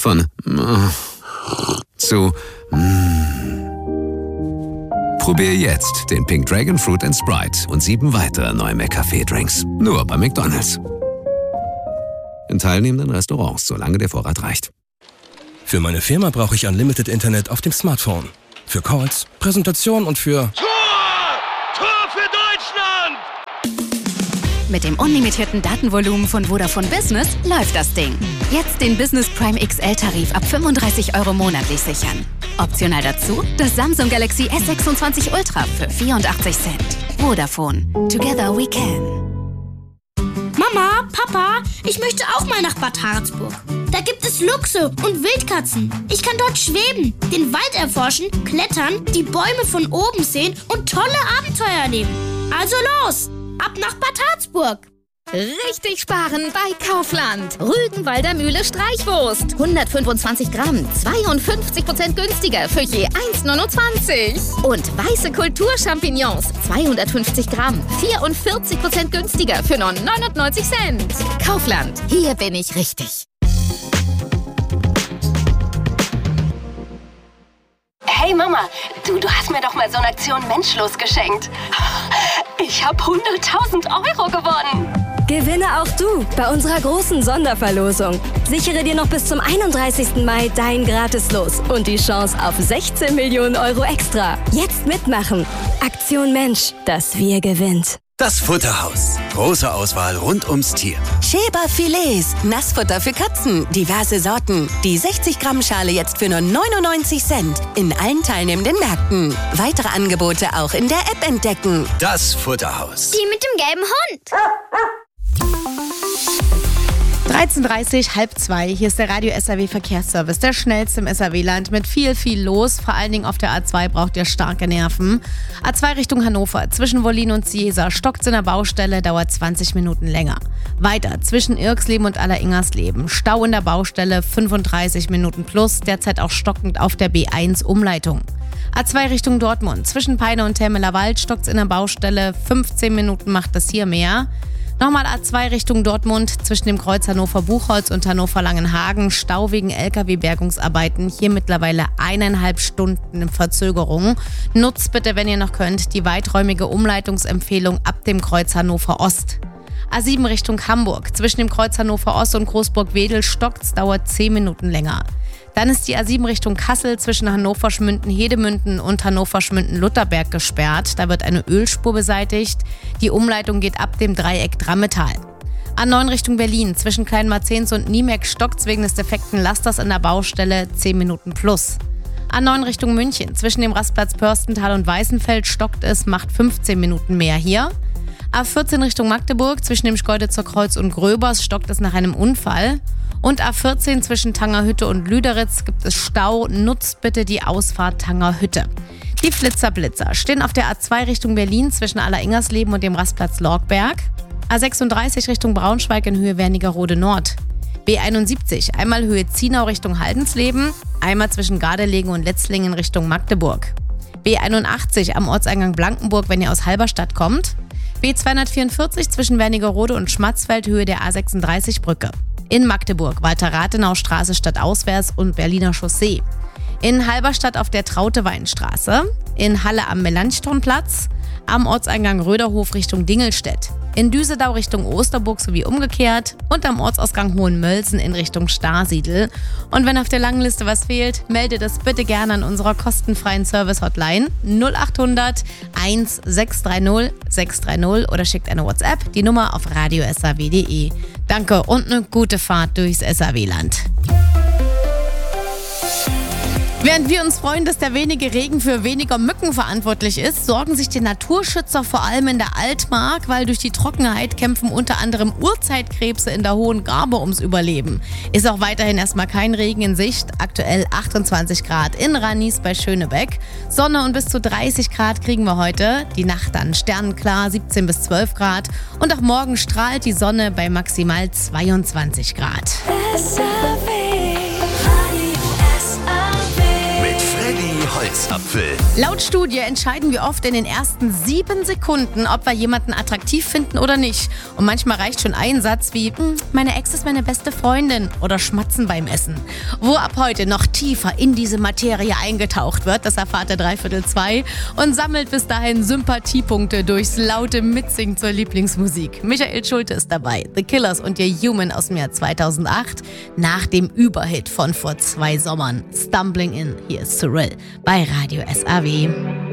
Von zu Probier jetzt den Pink Dragon Fruit & Sprite und 7 weitere neue McCafé-Drinks. Nur bei McDonald's. In teilnehmenden Restaurants, solange der Vorrat reicht. Für meine Firma brauche ich Unlimited Internet auf dem Smartphone. Für Calls, Präsentationen und für... Tor für Deutschland! Mit dem unlimitierten Datenvolumen von Vodafone Business läuft das Ding. Jetzt den Business Prime XL-Tarif ab 35 € monatlich sichern. Optional dazu das Samsung Galaxy S26 Ultra für 84 Cent. Vodafone. Together we can. Mama, Papa, ich möchte auch mal nach Bad Harzburg. Da gibt es Luchse und Wildkatzen. Ich kann dort schweben, den Wald erforschen, klettern, die Bäume von oben sehen und tolle Abenteuer erleben. Also los, ab nach Bad Harzburg. Richtig sparen bei Kaufland. Rügenwalder Mühle Streichwurst. 125 Gramm, 52% günstiger für je 1,29. Und weiße Kulturchampignons, 250 Gramm, 44% günstiger für nur 99 Cent. Kaufland, hier bin ich richtig. Hey Mama, du hast mir doch mal so eine Aktion Menschlos geschenkt. Ich habe 100.000 € gewonnen. Gewinne auch du bei unserer großen Sonderverlosung. Sichere dir noch bis zum 31. Mai dein Gratis-Los und die Chance auf 16 Millionen € extra. Jetzt mitmachen. Aktion Mensch, das Wir gewinnt. Das Futterhaus. Große Auswahl rund ums Tier. Schäber Filets. Nassfutter für Katzen. Diverse Sorten. Die 60-Gramm-Schale jetzt für nur 99 Cent. In allen teilnehmenden Märkten. Weitere Angebote auch in der App entdecken. Das Futterhaus. Die mit dem gelben Hund. 13:30, 13:30, hier ist der Radio SAW Verkehrsservice, der schnellste im SAW-Land mit viel los. Vor allen Dingen auf der A2 braucht ihr starke Nerven. A2 Richtung Hannover, zwischen Wollin und Ciesa, stockt's in der Baustelle, dauert 20 Minuten länger. Weiter, zwischen Irxleben und Alleringersleben, Stau in der Baustelle, 35 Minuten plus, derzeit auch stockend auf der B1 Umleitung. A2 Richtung Dortmund, zwischen Peine und Termeler Wald, stockt's in der Baustelle, 15 Minuten macht das hier mehr. Nochmal A2 Richtung Dortmund, zwischen dem Kreuz Hannover-Buchholz und Hannover-Langenhagen, Stau wegen LKW-Bergungsarbeiten, hier mittlerweile 1,5 Stunden in Verzögerung. Nutzt bitte, wenn ihr noch könnt, die weiträumige Umleitungsempfehlung ab dem Kreuz Hannover-Ost. A7 Richtung Hamburg, zwischen dem Kreuz Hannover-Ost und Großburg-Wedel stockt's, dauert 10 Minuten länger. Dann ist die A7 Richtung Kassel zwischen Hannover-Schmünden-Hedemünden und Hannover-Schmünden-Lutherberg gesperrt. Da wird eine Ölspur beseitigt. Die Umleitung geht ab dem Dreieck Drammetal. A9 Richtung Berlin zwischen Kleinmarzens und Niemek stockt's wegen des defekten Lasters in der Baustelle 10 Minuten plus. A9 Richtung München zwischen dem Rastplatz Pörstental und Weißenfeld stockt es, macht 15 Minuten mehr hier. A14 Richtung Magdeburg zwischen dem Schkeuditzer Kreuz und Gröbers stockt es nach einem Unfall. Und A14 zwischen Tangerhütte und Lüderitz gibt es Stau. Nutzt bitte die Ausfahrt Tangerhütte. Die Flitzer stehen auf der A2 Richtung Berlin zwischen Alleringersleben und dem Rastplatz Lorgberg. A36 Richtung Braunschweig in Höhe Wernigerode Nord. B71 einmal Höhe Zienau Richtung Haldensleben, einmal zwischen Gardelegen und Letzlingen Richtung Magdeburg. B81 am Ortseingang Blankenburg, wenn ihr aus Halberstadt kommt. B244 zwischen Wernigerode und Schmatzfeld Höhe der A36-Brücke. In Magdeburg Walter-Rathenau-Straße stadtauswärts und Berliner Chaussee. In Halberstadt auf der Traute-Weinstraße. In Halle am Melanchthonplatz. Am Ortseingang Röderhof Richtung Dingelstedt. In Düsedau Richtung Osterburg sowie umgekehrt. Und am Ortsausgang Hohenmölsen in Richtung Starsiedl. Und wenn auf der langen Liste was fehlt, meldet es bitte gerne an unserer kostenfreien Service-Hotline 0800 1630 630 oder schickt eine WhatsApp, die Nummer auf radio.saw.de. Danke und eine gute Fahrt durchs SAW-Land. Während wir uns freuen, dass der wenige Regen für weniger Mücken verantwortlich ist, sorgen sich die Naturschützer vor allem in der Altmark, weil durch die Trockenheit kämpfen unter anderem Urzeitkrebse in der Hohen Grabe ums Überleben. Ist auch weiterhin erstmal kein Regen in Sicht. Aktuell 28 Grad in Ranis bei Schönebeck. Sonne und bis zu 30 Grad kriegen wir heute. Die Nacht dann sternenklar, 17 bis 12 Grad. Und auch morgen strahlt die Sonne bei maximal 22 Grad. Mit Freddy Holz. Herzapfel. Laut Studie entscheiden wir oft in den ersten 7 Sekunden, ob wir jemanden attraktiv finden oder nicht. Und manchmal reicht schon ein Satz wie, meine Ex ist meine beste Freundin oder Schmatzen beim Essen. Wo ab heute noch tiefer in diese Materie eingetaucht wird, das erfahrt ihr 2 und sammelt bis dahin Sympathiepunkte durchs laute Mitsingen zur Lieblingsmusik. Michael Schulte ist dabei. The Killers und ihr Human aus dem Jahr 2008 nach dem Überhit von vor 2 Sommern. Stumbling In, hier ist Cyril bei Radio SAW.